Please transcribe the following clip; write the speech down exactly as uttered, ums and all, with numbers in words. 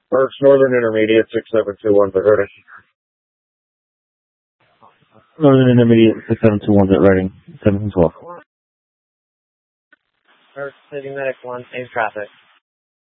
Merck's Northern Intermediate, six seven two one, but ready. Northern Intermediate, six seven two one, ready. seven twelve. Merck City Medic one, same traffic.